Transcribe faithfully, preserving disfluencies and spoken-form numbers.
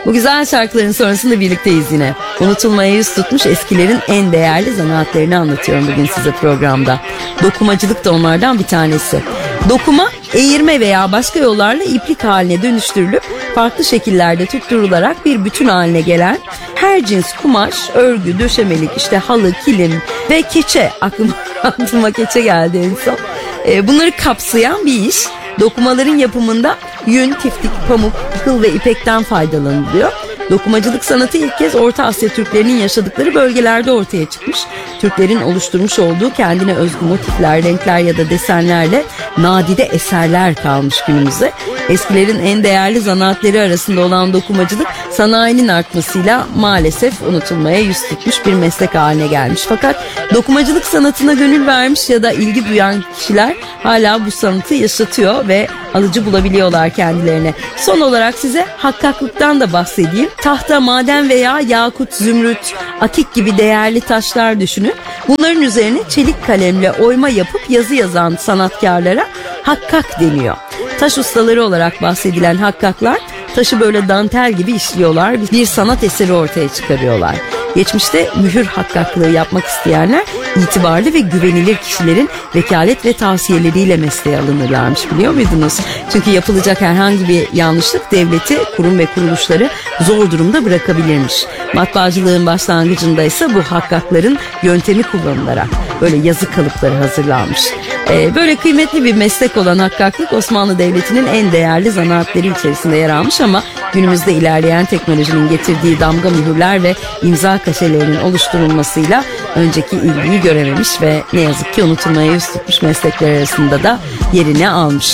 Bu güzel şarkıların sonrasında birlikteyiz yine. Unutulmaya yüz tutmuş eskilerin en değerli zanaatlerini anlatıyorum bugün size programda. Dokumacılık da onlardan bir tanesi. Dokuma, eğirme veya başka yollarla iplik haline dönüştürülüp farklı şekillerde tutturularak bir bütün haline gelen her cins kumaş, örgü, döşemelik, işte halı, kilim ve keçe, aklıma, aklıma keçe geldi en son. E, bunları kapsayan bir iş. Dokumaların yapımında yün, tiftik, pamuk, kıl ve ipekten faydalanılıyor. Dokumacılık sanatı ilk kez Orta Asya Türklerinin yaşadıkları bölgelerde ortaya çıkmış. Türklerin oluşturmuş olduğu kendine özgü motifler, renkler ya da desenlerle nadide eserler kalmış günümüze. Eskilerin en değerli zanaatleri arasında olan dokumacılık sanayinin artmasıyla maalesef unutulmaya yüz tutmuş bir meslek haline gelmiş. Fakat dokumacılık sanatına gönül vermiş ya da ilgi duyan kişiler hala bu sanatı yaşatıyor ve alıcı bulabiliyorlar kendilerine. Son olarak size hakkaklıktan da bahsedeyim. Tahta, maden veya yakut, zümrüt, akik gibi değerli taşlar düşünün. Bunların üzerine çelik kalemle oyma yapıp yazı yazan sanatkarlara hakkak deniyor. Taş ustaları olarak bahsedilen hakkaklar taşı böyle dantel gibi işliyorlar. Bir sanat eseri ortaya çıkarıyorlar. Geçmişte mühür hakkaklığı yapmak isteyenler itibarlı ve güvenilir kişilerin vekalet ve tavsiyeleriyle mesleğe alınırlarmış, biliyor muydunuz? Çünkü yapılacak herhangi bir yanlışlık devleti, kurum ve kuruluşları zor durumda bırakabilirmiş. Matbaacılığın başlangıcında ise bu hakkakların yöntemi kullanılarak böyle yazı kalıpları hazırlanmış. Ee, böyle kıymetli bir meslek olan hakkaklık Osmanlı Devleti'nin en değerli zanaatleri içerisinde yer almış ama günümüzde ilerleyen teknolojinin getirdiği damga mühürler ve imza kaşelerinin oluşturulmasıyla önceki ilgiyi görememiş ve ne yazık ki unutulmaya yüz tutmuş meslekler arasında da yerini almış.